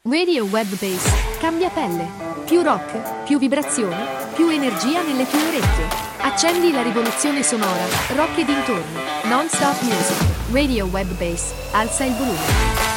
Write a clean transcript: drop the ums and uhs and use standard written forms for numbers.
Radio Web Base cambia pelle. Più rock, più vibrazioni, più energia nelle tue orecchie. Accendi la rivoluzione sonora, rock e dintorni. Non stop music. Radio Web Base. Alza il volume.